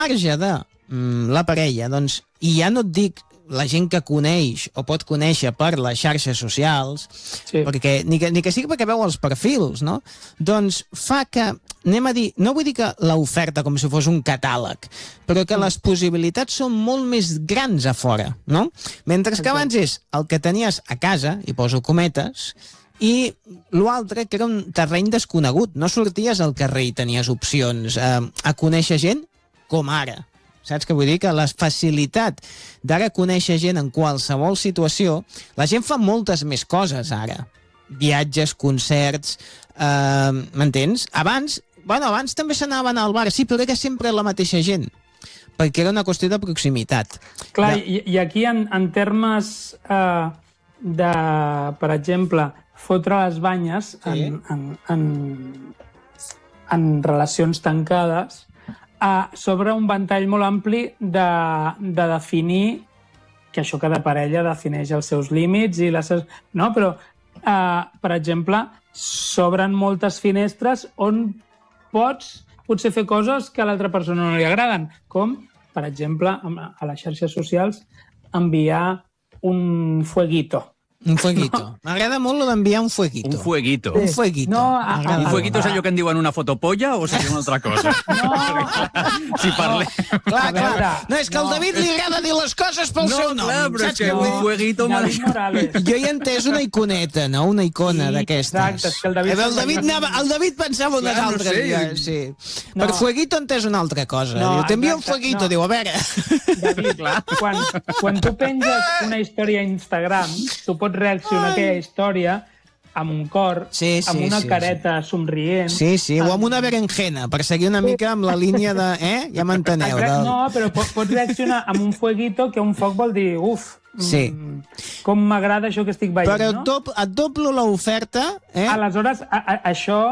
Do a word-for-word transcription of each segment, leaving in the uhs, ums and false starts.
marge de mm, la parella, doncs, i ja no et dic la gent que coneix o pot conèixer per les xarxes socials, sí. perquè ni que, ni que sigui perquè veu els perfils, no? Doncs fa que, anem a dir, no vull dir que l'oferta com si fos un catàleg, però que mm. les possibilitats són molt més grans a fora, no? Mentre que abans és el que tenies a casa, i poso cometes, i l'altre que era un terreny desconegut. No sorties al carrer i tenies opcions eh, a conèixer gent com ara. Saps què vull dir? Que la facilitat d'ara conèixer gent en qualsevol situació, la gent fa moltes més coses ara. Viatges, concerts, eh, m'entens? Abans, bueno, abans també s'anaven al bar, sí, però era sempre la mateixa gent, perquè era una qüestió de proximitat. Clar, de... i, i aquí en, en termes eh, de, per exemple, fotre les banyes sí. en, en, en, en relacions tancades, Uh, sobre un ventall molt ampli de, de definir que això cada parella defineix els seus límits i les seves... No, però, uh, per exemple, s'obren moltes finestres on pots potser fer coses que a l'altra persona no li agraden, com, per exemple, a les xarxes socials, enviar un fueguito. Un fueguito. No. M'agrada molt lo d'enviar un fueguito. Un fueguito. Un fueguito. No, a, a, un fueguito és allò que en diuen una fotopolla o seria una altra cosa? No. Si parlem... No. Clar, clar. No, és que al no. David li agrada dir les coses pel no, seu nom. Clar, però és que no. un fueguito... David Morales. Jo hi he entès una iconeta, no? Una icona sí, d'aquestes. Exacte, és que el David... El David, anava, el David pensava unes clar, altres. No sé. Ja, sí. No. Per fueguito he entès una altra cosa. No, diu, t'envia un fueguito, no. Diu, a veure... David, clar. Quan, quan tu penges una història a Instagram, tu pots reaccionar a aquella història amb un cor, sí, sí, amb una sí, careta sí. somrient... Sí, sí, amb... o amb una berenjena, per seguir una mica amb la línia de... Eh? Ja m'enteneu. De... No, però pots, pots reaccionar amb un fueguito, que un foc vol dir, uf, sí. mm, com m'agrada això que estic veient, però no? Però et doblo l'oferta... Eh? Aleshores, a, a, això...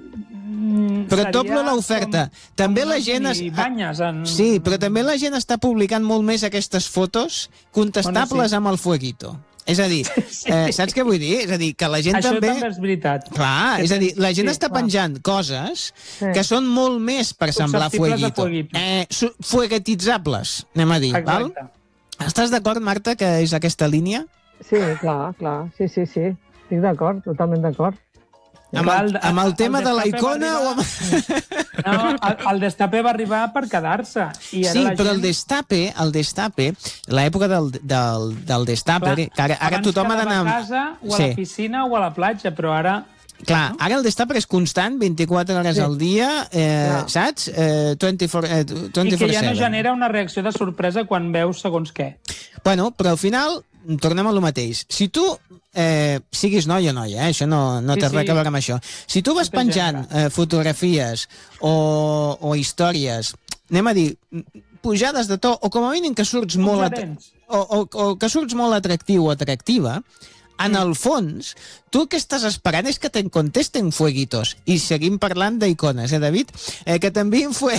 Mm, però et doblo l'oferta. També la gent... Es... Banyes en... Sí, però també la gent està publicant molt més aquestes fotos contestables bueno, sí. amb el fueguito. És a dir, eh, saps què vull dir? És a dir, que la gent això també... Això també és veritat. Clar, és a dir, la gent sí, està clar. penjant coses sí. que són molt més per semblar fueguito. Eh, fueguetitzables, anem a dir. Val? Estàs d'acord, Marta, que és aquesta línia? Sí, clar, clar. Sí, sí, sí. Estic d'acord, totalment d'acord. Amb el, amb el tema el de la icona o amb... No, el, el destape va arribar per quedar-se. Sí, però gent... el destape, el destape, l'època del, del, del destape, clar, que ara, ara tothom ha d'anar... a casa, o a sí. la piscina, o a la platja, però ara... Clar, ara el destape és constant, vint-i-quatre hores sí. al dia, eh, saps? Eh, vint-i-quatre sete. I que ja no genera una reacció de sorpresa quan veus segons què. Bueno, però al final tornem a lo mateix. Si tu eh, siguis noi o noia, eh, això no, no té sí, res sí. a veure amb això. Si tu vas penjant eh, fotografies o, o històries, anem a dir, pujades de to, o com a mínim que surts molt, o, o, o que surts molt atractiu o atractiva, en el fons, tu el que estàs esperant és que te'n contesten fueguitos. I seguim parlant d'icones, eh, David? Eh, que t'envien fue...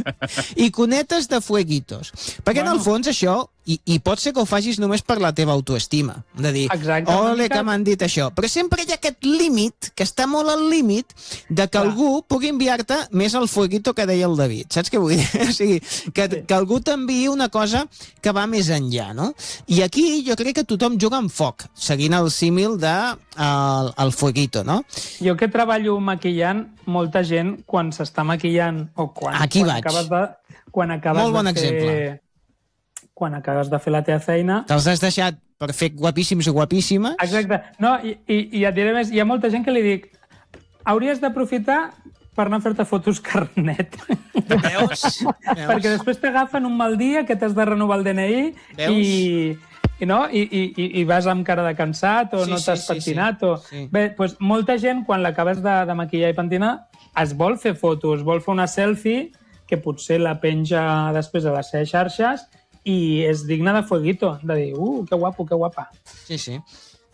iconetes de fueguitos. Perquè bueno. en el fons això, i, i pot ser que ho facis només per la teva autoestima. De dir, exacte, ole, que m'han dit això. Però sempre hi ha aquest límit, que està molt al límit, de que Clar. algú pugui enviar-te més el fueguito que deia el David. Saps què vull dir? O sigui, que, que algú t'enviï una cosa que va més enllà, no? I aquí jo crec que tothom juga amb foc, seguint el símil de... El, el fueguito, no? Jo que treballo maquillant, molta gent, quan s'està maquillant o quan, Aquí quan vaig. acabes de... Quan acabes Molt bon de fer, exemple. Quan acabes de fer la teva feina... Te'ls has deixat per fer guapíssims o guapíssimes. Exacte. No, i, i, i et diré més, hi ha molta gent que li dic hauries d'aprofitar per anar a fer-te fotos carnet. Veus? Veus? Perquè després t'agafen un mal dia que t'has de renovar el D N I Veus? i... I, no? I, i, i vas amb cara de cansat o sí, no t'has sí, pentinat. Sí, sí. O... Sí. Bé, doncs molta gent, quan l'acabes de, de maquillar i pentinar, es vol fer fotos, vol fer una selfie que potser la penja després a les seves xarxes i és digna de fueguito, de dir, uh, que guapo, que guapa. Sí, sí.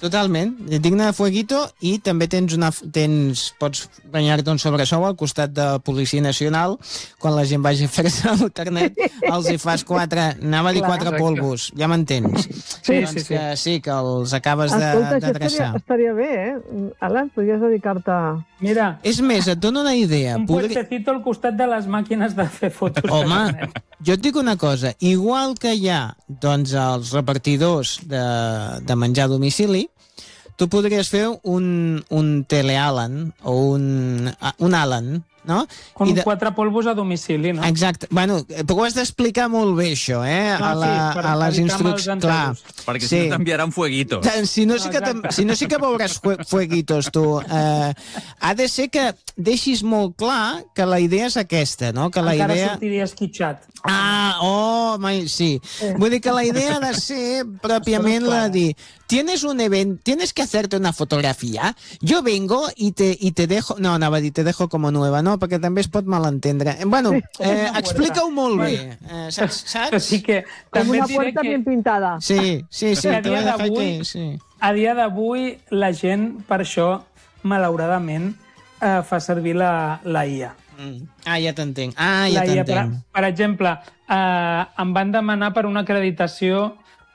Totalment, digne de fueguito, i també tens una, tens, pots banyar-te un sobresou al costat de Policia Nacional, quan la gent vagi a fer-se el carnet, els hi fas quatre, anava a dir quatre Exacte. polvos, ja m'entens. Sí, doncs sí, sí. Que, sí, que els acabes de, Escolta, això d'adreçar. estaria, estaria bé, eh? Alan, podries dedicar-te... Mira, És més, et dono una idea. un Podri... puestecito al costat de les màquines de fer fotos. de Home, carnet. jo et dic una cosa, igual que hi ha doncs, els repartidors de, de menjar a domicili, tu podries fer un, un teleAlan o un, un Alan, no? Con I de... quatre polvos a domicili, no? Exacte. Bueno, però ho has d'explicar molt bé, això, eh? No, a, la, sí, per a les evitar instruccions. Clar. malentesos. Perquè Sí. si no t'enviaran fueguitos. Si no, sí que, Exacte. si no sí que veuràs fue, fueguitos, tu. Eh, ha de ser que deixis molt clar que la idea és aquesta, no? Que la Encara idea... sortiria esquitxat. Ah, oh, mai, sí. Vull dir que la idea ha de ser pròpiament la de dir, tienes un evento, tienes que hacerte una fotografía, yo vengo y te, y te dejo, no, anava a dir, te dejo como nueva, no, perquè també es pot malentendre. Bueno, eh, explica-ho molt bé, eh, saps? Però saps? sí que Com també una et diré puerta que bien pintada. Sí, sí, sí, Que a te voy dia a dejar d'avui- que... Sí. a dia d'avui la gent, per això, malauradament, eh, fa servir la, la I A. Mm. Ah, ja t'entenc. Ah, ja La I A, per, t'entenc. per exemple, eh, em van demanar per una acreditació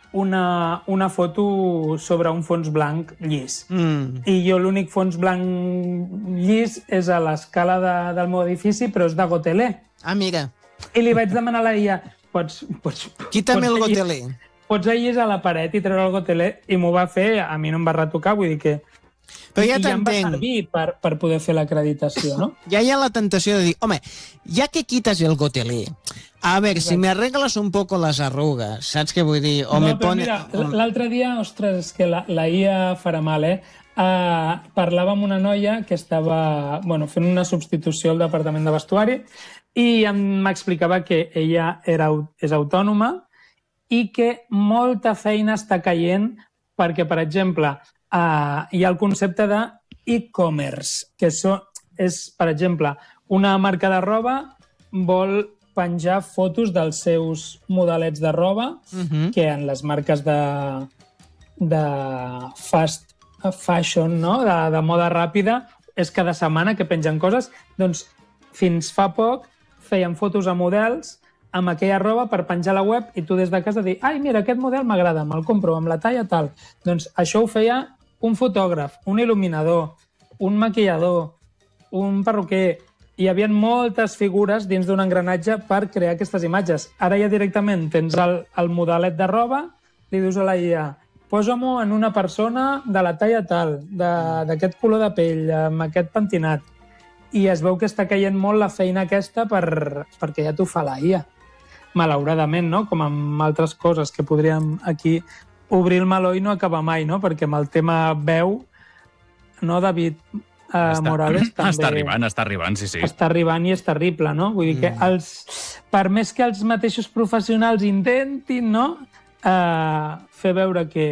una, una foto sobre un fons blanc llis. Mm. I jo l'únic fons blanc llis és a l'escala de, del meu edifici, però és de gotelé. Ah, mira, I li vaig demanar a la I A, pots, pots, quítame el pots allis- gotelé. Pots allis a la paret i treure el gotelé, i m'ho va fer, a mi no em va retocar, vull dir que... Però ja I ja em va t'entenc. servir per, per poder fer l'acreditació, no? Ya hi ha la tentació de dir, home, ya que quitas el gotelé, a ver, si me arreglas un poco las arrugas, saps què vull dir? O no, me però pone... mira, l'altre dia, ostres, és que la, la I A farà mal, eh? Uh, parlava amb una noia que estava bueno, fent una substitució al departament de vestuari i em m'explicava que ella era, au- és autònoma i que molta feina està caient perquè, per exemple, uh, hi ha el concepte de e-commerce, que so, és, per exemple, una marca de roba vol penjar fotos dels seus modelets de roba Mhm. que en les marques de, de fast fashion, no? de, de moda ràpida, és cada setmana que pengen coses. Doncs fins fa poc feien fotos a models amb aquella roba per penjar a la web i tu des de casa dir, ai, mira, aquest model m'agrada, me'l compro amb la talla tal. Doncs això ho feia un fotògraf, un il·luminador, un maquillador, un perruquer. Hi havia moltes figures dins d'un engranatge per crear aquestes imatges. Ara ja directament tens el, el modelet de roba, li dius a la I A, posa-m'ho en una persona de la talla tal, de- d'aquest color de pell, amb aquest pentinat. I es veu que està caient molt la feina aquesta per, perquè ja t'ho fa la I A. Malauradament, no? Com amb altres coses que podríem aquí obrir el meló i no acabar mai, no? Perquè amb el tema veu, no, David eh, Morales també... Està arribant, està arribant, sí, sí. Està arribant i és terrible, no? Vull dir que els, per més que els mateixos professionals intentin, no?, eh, fer veure que,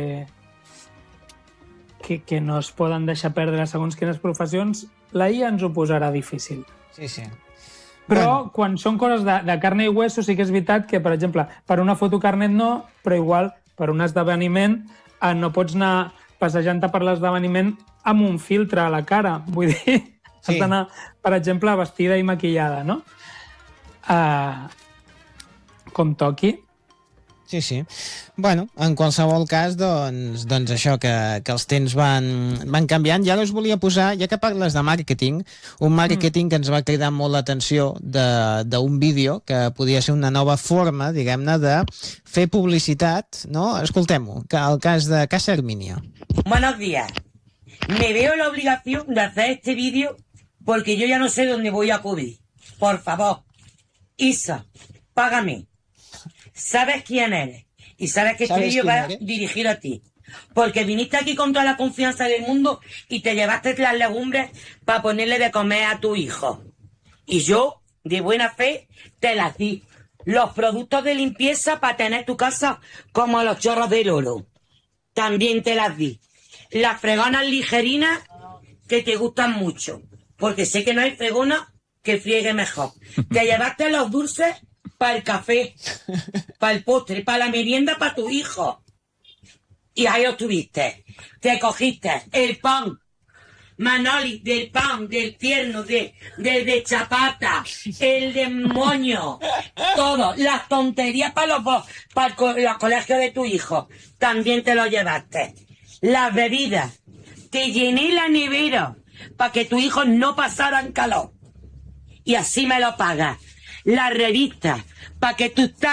que, que no es poden deixar perdre segons quines professions, la I A ens ho posarà difícil. Sí, sí. Però Bueno. quan són coses de, de carne i hueso sí que és veritat que, per exemple, per una foto carnet no, però igual per un esdeveniment eh, no pots anar passejant-te per l'esdeveniment amb un filtre a la cara. Vull dir, Sí. has d'anar, per exemple, vestida i maquillada, no? Uh, com toqui. Sí, sí. Bueno, en qualsevol cas, doncs, doncs això, que, que els temps van, van canviant. Ja us volia posar, ja que parles de màrqueting, un màrqueting que ens va cridar molt l'atenció de- d'un vídeo que podia ser una nova forma, diguem-ne, de fer publicitat, no? Escoltem-ho, que el cas de Casa Herminia. Buenos días. Me veo la obligación de hacer este vídeo porque yo ya no sé dónde voy a acudir. Por favor, Isa, págame. Sabes quién eres y sabes que este ¿Sabes vídeo quién va eres? dirigido a ti. Porque viniste aquí con toda la confianza del mundo y te llevaste las legumbres para ponerle de comer a tu hijo. Y yo, de buena fe, te las di. Los productos de limpieza para tener tu casa como los chorros del oro. También te las di. Las fregonas ligerinas que te gustan mucho. Porque sé que no hay fregona que friegue mejor. Te llevaste los dulces para el café, para el postre, para la merienda, para tu hijo. Y ahí estuviste. Te cogiste el pan, Manoli, del pan, del tierno, de, del de chapata, el de moño, todo, las tonterías para los, para el co- los colegios de tu hijo, también te lo llevaste. Las bebidas, te llené la nevera para que tu hijo no pasaran calor. Y así me lo pagas. Las revistas, para que tú